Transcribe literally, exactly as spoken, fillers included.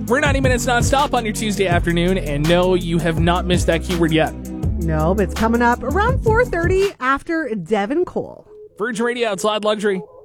We're ninety minutes nonstop on your Tuesday afternoon, and no, you have not missed that keyword yet. No, but it's coming up around four thirty after Devin Cole. Virgin Radio, it's Loud Luxury.